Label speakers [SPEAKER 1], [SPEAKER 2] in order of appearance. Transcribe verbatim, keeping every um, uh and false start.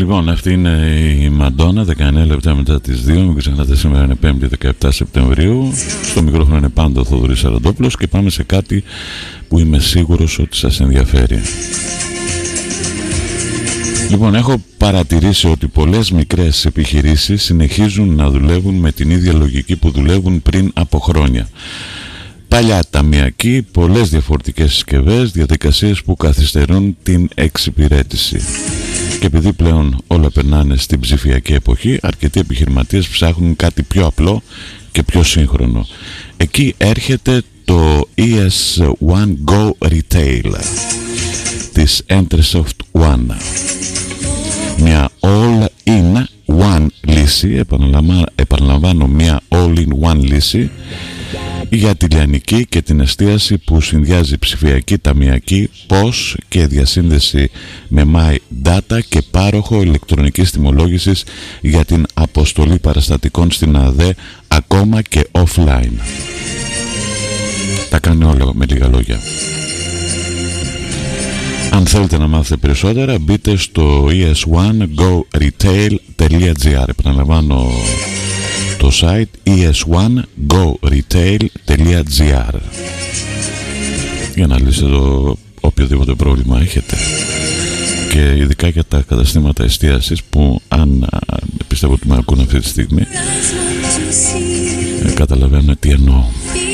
[SPEAKER 1] Λοιπόν, αυτή είναι η Μαντόνα, δεκαεννέα λεπτά μετά τις δύο. Μην ξεχνάτε, σήμερα είναι πέμπτη δεκαεπτά Σεπτεμβρίου. Στο μικρόφωνο είναι πάντα ο Θοδωρής Σαραντόπουλος και πάμε σε κάτι που είμαι σίγουρος ότι σας ενδιαφέρει. Λοιπόν, έχω παρατηρήσει ότι πολλές μικρές επιχειρήσεις συνεχίζουν να δουλεύουν με την ίδια λογική που δουλεύουν πριν από χρόνια. Παλιά ταμιακή, πολλές διαφορετικές συσκευές, διαδικασίες που καθυστερούν την εξυπηρέτηση. Και επειδή πλέον όλα περνάνε στην ψηφιακή εποχή, αρκετοί επιχειρηματίες ψάχνουν κάτι πιο απλό και πιο σύγχρονο. Εκεί έρχεται το ι ες One Go Retail της Entresoft One. Μια all-in one λύση, επαναλαμβάνω μια all-in one λύση για τη λιανική και την εστίαση που συνδυάζει ψηφιακή, ταμιακή, πώς και διασύνδεση με My Data και πάροχο ηλεκτρονικής τιμολόγησης για την αποστολή παραστατικών στην ΑΔΕ, ακόμα και offline. Τα κάνει όλα με λίγα λόγια. Αν θέλετε να μάθετε περισσότερα, μπείτε στο ι ες one go retail τελεία τζι άρ. Επαναλαμβάνω το site ι ες one go retail τελεία τζι άρ για να λύσετε το οποιοδήποτε πρόβλημα έχετε, και ειδικά για τα καταστήματα εστίασης που, αν πιστεύω ότι με ακούν αυτή τη στιγμή, καταλαβαίνω τι εννοώ.